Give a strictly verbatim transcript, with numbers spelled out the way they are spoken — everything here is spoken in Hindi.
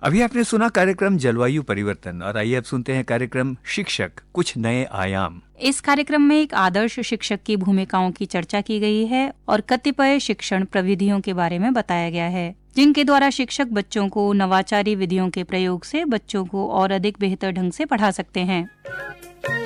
अभी आपने सुना कार्यक्रम जलवायु परिवर्तन और आइए अब सुनते हैं कार्यक्रम शिक्षक कुछ नए आयाम। इस कार्यक्रम में एक आदर्श शिक्षक की भूमिकाओं की चर्चा की गई है और कतिपय शिक्षण प्रविधियों के बारे में बताया गया है, जिनके द्वारा शिक्षक बच्चों को नवाचारी विधियों के प्रयोग से बच्चों को और अधिक बेहतर ढंग से पढ़ा सकते हैं।